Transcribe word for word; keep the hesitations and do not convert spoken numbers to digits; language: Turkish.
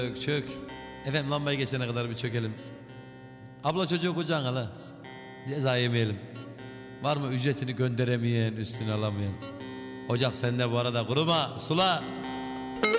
Çök çök. Efendim lambayı geçene kadar bir çökelim. Abla çocuğu kucağına al ha. Ceza yemeyelim. Var mı ücretini gönderemeyen, üstüne alamayan? Ocak sende bu arada, kuruma, sula.